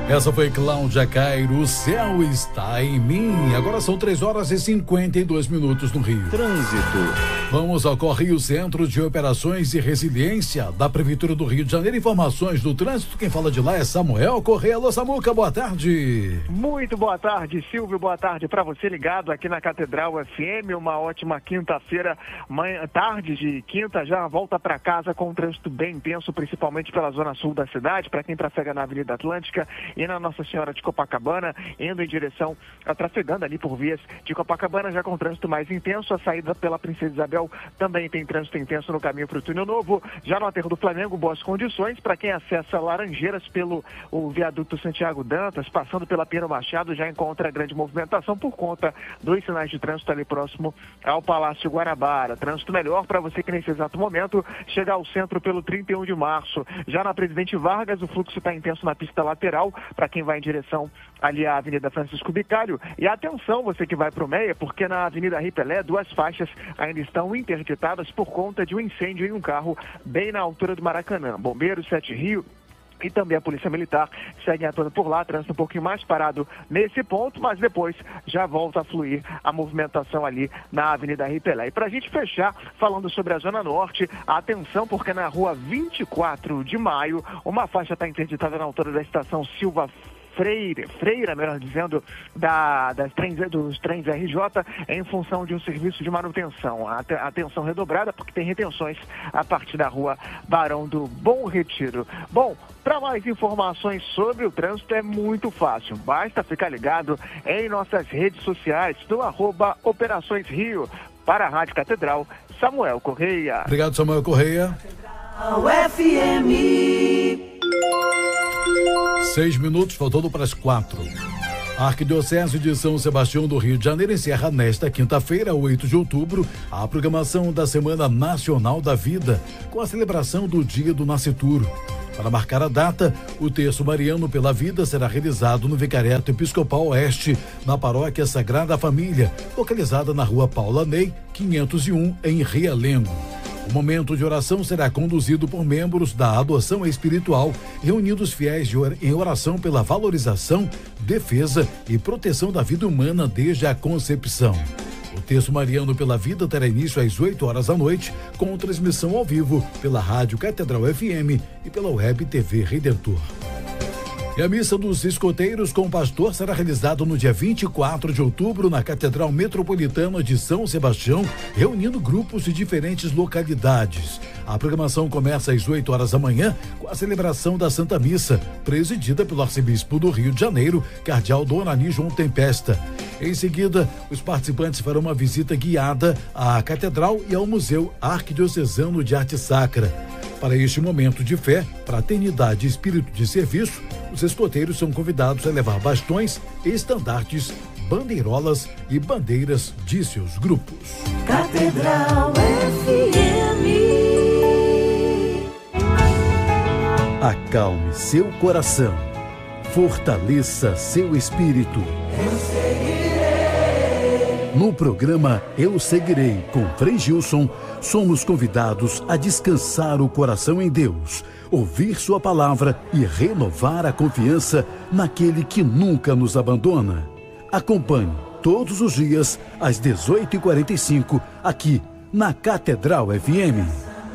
Essa foi Cláudia Cairo, o céu está em mim. Agora são 3h52 no Rio. Trânsito. Vamos ao Correio Centro de Operações e Resiliência da Prefeitura do Rio de Janeiro. Informações do trânsito. Quem fala de lá é Samuel Correia. Alô, Samuca, boa tarde. Muito boa tarde, Silvio. Boa tarde para você ligado aqui na Catedral FM. Uma ótima quinta-feira, tarde de quinta, já volta para casa com um trânsito bem intenso, principalmente pela zona sul da cidade, para quem trafega na Avenida Atlântica e na Nossa Senhora de Copacabana, indo em direção, trafegando ali por vias de Copacabana, já com trânsito mais intenso. A saída pela Princesa Isabel também tem trânsito intenso no caminho para o Túnel Novo. Já no Aterro do Flamengo, boas condições. Para quem acessa Laranjeiras pelo o viaduto Santiago Dantas, passando pela Pinheiro Machado, já encontra grande movimentação por conta dos sinais de trânsito ali próximo ao Palácio Guanabara. Trânsito melhor para você que nesse exato momento chegar ao centro pelo 31 de março. Já na Presidente Vargas, o fluxo está intenso na pista lateral, para quem vai em direção ali à Avenida Francisco Bicalho. E atenção, você que vai para o Meia, porque na Avenida Ripelé, duas faixas ainda estão interditadas por conta de um incêndio em um carro bem na altura do Maracanã. Bombeiros, 7 Rio e também a Polícia Militar seguem atuando por lá, trânsito um pouquinho mais parado nesse ponto, mas depois já volta a fluir a movimentação ali na Avenida Ripelé. E para a gente fechar, falando sobre a Zona Norte, atenção, porque na rua 24 de maio, uma faixa está interditada na altura da estação Silva Freira, melhor dizendo, dos trens RJ, em função de um serviço de manutenção. Atenção redobrada, porque tem retenções a partir da rua Barão do Bom Retiro. Bom, para mais informações sobre o trânsito é muito fácil. Basta ficar ligado em nossas redes sociais, no @Operações Rio. Para a Rádio Catedral, Samuel Correia. Obrigado, Samuel Correia. FM. 6 minutos, faltando para as 4. A Arquidiocese de São Sebastião do Rio de Janeiro encerra nesta quinta-feira, 8 de outubro, a programação da Semana Nacional da Vida, com a celebração do Dia do Nascituro. Para marcar a data, o terço mariano pela vida será realizado no Vicariato Episcopal Oeste, na Paróquia Sagrada Família, localizada na Rua Paula Ney, 501, em Realengo. O momento de oração será conduzido por membros da adoção espiritual, reunindo os fiéis em oração pela valorização, defesa e proteção da vida humana desde a concepção. O terço mariano pela vida terá início às 8 horas da noite, com transmissão ao vivo pela Rádio Catedral FM e pela Web TV Redentor. E a missa dos escoteiros com o pastor será realizada no dia 24 de outubro na Catedral Metropolitana de São Sebastião, reunindo grupos de diferentes localidades. A programação começa às 8 horas da manhã com a celebração da Santa Missa, presidida pelo arcebispo do Rio de Janeiro, cardeal Dom Ani João Tempesta. Em seguida, os participantes farão uma visita guiada à Catedral e ao Museu Arquidiocesano de Arte Sacra. Para este momento de fé, fraternidade e espírito de serviço, os escoteiros são convidados a levar bastões, estandartes, bandeirolas e bandeiras de seus grupos. Catedral FM. Acalme seu coração, fortaleça seu espírito. Eu seguirei. No programa Eu Seguirei, com Frei Gilson, somos convidados a descansar o coração em Deus, ouvir sua palavra e renovar a confiança naquele que nunca nos abandona. Acompanhe todos os dias às 18h45 aqui na Catedral FM.